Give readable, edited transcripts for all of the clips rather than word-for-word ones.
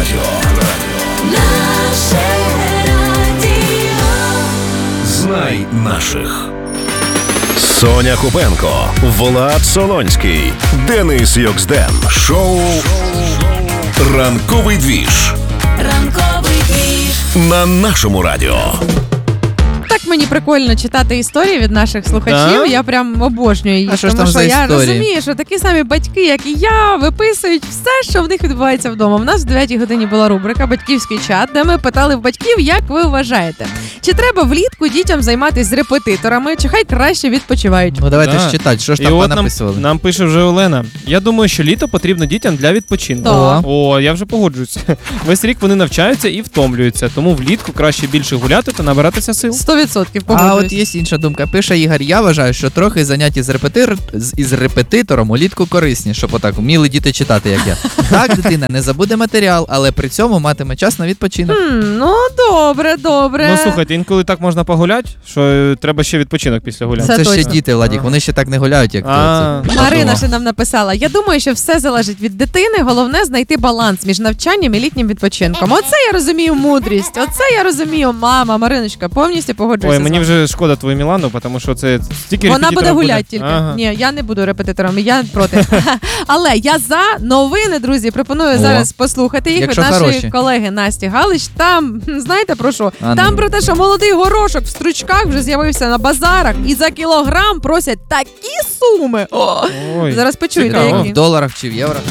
радіо. Наше радіо. Знай наших. Соня Купенко, Влад Солонський, Денис Йоксден. Шоу «Ранковий двіж» Ранковий двіж. на нашому радіо. Так мені прикольно читати історії від наших слухачів. Да? Я прям обожнюю їх. А що ж тому там що за я історії? розумію, що такі самі батьки, як і я, виписують все, що в них відбувається вдома. У нас в 9-й годині була рубрика «Батьківський чат», де ми питали в батьків, як ви вважаєте, чи треба влітку дітям займатися з репетиторами, чи хай краще відпочивають. Ну давайте Да. ж читати, що ж І там от понаписували. нам пише вже Олена. Я думаю, що літо потрібно дітям для відпочинку. Так. О, я вже погоджуюся. Весь рік вони навчаються і втомлюються, тому влітку краще більше гуляти та набиратися сил. 100% А погоджуюсь. от є інша думка. Пише Ігор, я вважаю, що трохи заняття із репетитором улітку корисні, щоб отак вміли діти читати, як я. Так, дитина не забуде матеріал, але при цьому матиме час на відпочинок. Ну, добре. Ну слухайте, інколи так можна погуляти, що треба ще відпочинок після гуляння. Це Це ще точно. діти, Владік, вони ще так не гуляють, як А. ти. Марина ще нам написала: я думаю, що все залежить від дитини. Головне знайти баланс між навчанням і літнім відпочинком. Оце я розумію мудрість. Оце я розумію, мама. Мариночка, повністю погоджуюся. Ой, з мені вами. вже шкода твою Мілану, тому що це стільки Вона буде репетиторів гуляти тільки. Ага. Ні, я не буду репетитором, я проти. Але я за новини, друзі. Пропоную О. зараз послухати їх від Якщо нашої хороші. колеги Насті Галич. Там, знаєте про що? А, Там ну. про те, що молодий горошок в стручках вже з'явився на базарах і за кілограм просять такі суми. О, Ой. зараз почуєте, Цікаво. які. В доларах чи в євро.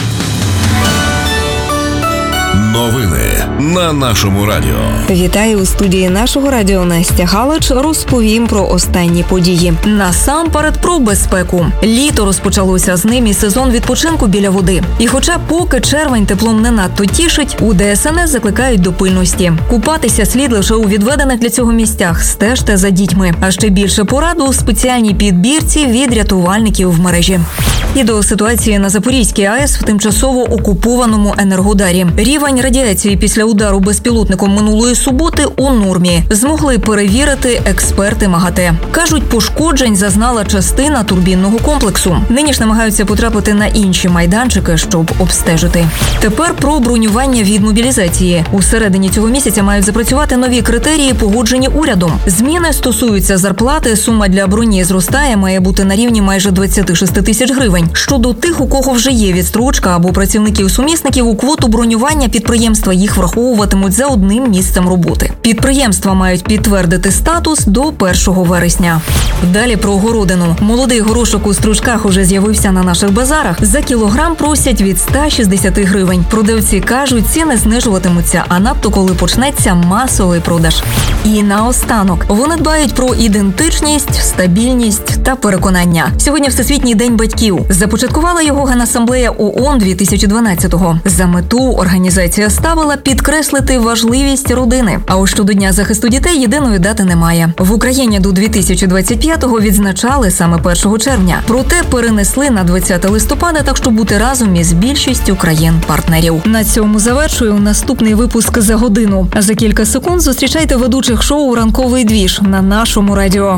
Новини на нашому радіо. Вітаю у студії нашого радіо Настя Галич. Розповім про останні події. Насамперед про безпеку. Літо розпочалося, з ним і сезон відпочинку біля води. І хоча поки червень теплом не надто тішить, у ДСНС закликають до пильності. Купатися слід лише у відведених для цього місцях. Стежте за дітьми. А ще більше пораду у спеціальній підбірці від рятувальників в мережі. І до ситуації на Запорізькій АЕС в тимчасово окупованому Енергодарі. Рівень радіації після удару безпілотником минулої суботи у нормі. Змогли перевірити експерти МАГАТЕ. Кажуть, пошкоджень зазнала частина турбінного комплексу. Нині ж намагаються потрапити на інші майданчики, щоб обстежити. Тепер про бронювання від мобілізації. У середині цього місяця мають запрацювати нові критерії, погоджені урядом. Зміни стосуються зарплати. Сума для броні зростає, має бути на рівні майже 26 тисяч гривень. Щодо тих, у кого вже є відстрочка або працівників-сумісників, у квоту бронювання підприємства їх враховуватимуть за одним місцем роботи. Підприємства мають підтвердити статус до 1 вересня. Далі про городину. Молодий горошок у стручках уже з'явився на наших базарах. За кілограм просять від 160 гривень. Продавці кажуть, ціни знижуватимуться, а надто коли почнеться масовий продаж. І наостанок. Вони дбають про ідентичність, стабільність та переконання. Сьогодні Всесвітній день батьків. Започаткувала його Генасамблея ООН 2012-го. За мету організація ставила підкреслити важливість родини. А ось щодо Дня захисту дітей єдиної дати немає. В Україні до 2025-го відзначали саме 1 червня. Проте перенесли на 20 листопада, так щоб бути разом із більшістю країн-партнерів. На цьому завершую наступний випуск за годину. А за кілька секунд зустрічайте ведучих шоу «Ранковий двіж» на нашому радіо.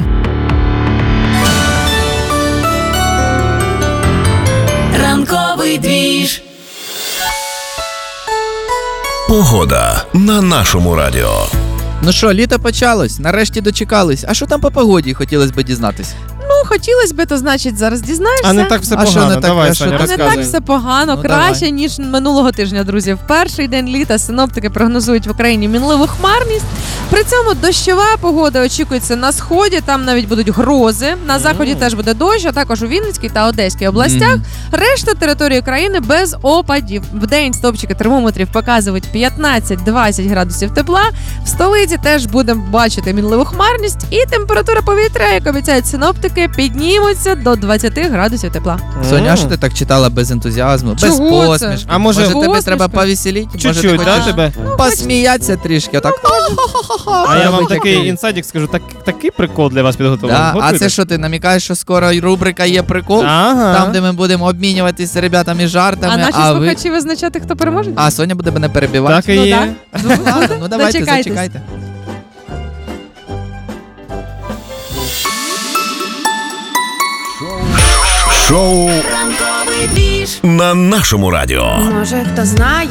Ранковий двіж. Погода на нашому радіо. Ну що, літо почалось, нарешті дочекались. А що там по погоді, хотілося б дізнатись? Ну, хотілося б, то значить зараз дізнаєшся. А не так все А що погано. не так? Давай, А що Соня, так? Не розказуй. так все погано, Ну, краще, давай. ніж минулого тижня, друзі. В перший день літа синоптики прогнозують в Україні мінливу хмарність. При цьому дощова погода очікується на сході, там навіть будуть грози. На заході теж буде дощ, а також у Вінницькій та Одеській областях. Решта території країни без опадів. Вдень стовпчики термометрів показують 15-20 градусів тепла. В столиці теж будемо бачити мінливу хмарність, і температура повітря, як обіцяють синоптики, підніметься до 20 градусів тепла. Соня, а що ти так читала без ентузіазму, без Чого це? посмішки? А може, тебе посмішка? треба повеселити? Може, ти Чуть-чуть, да, хочеш тебе? посміятися трішки, отак. А я вам Робити такий такий. інсайдик скажу, такий прикол для вас підготував. Да? А Готуйтесь. це що, ти намікаєш, що скоро рубрика є прикол? Ага. Там, де ми будемо обмінюватися з ребятами жартами, А наші ви... слухачі визначати, хто переможе? А Соня буде мене перебивати. Так і Ну, є. да. Ладно, ну давайте, Дочекайтесь. зачекайте. Шоу Ранковий двіж. на нашому радіо. Може, хто знає,